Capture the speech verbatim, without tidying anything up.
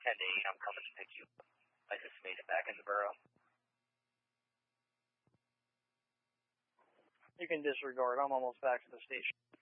ten to eight, I'm coming to pick you up. I just made it back in the borough. You can disregard. I'm almost back to the station.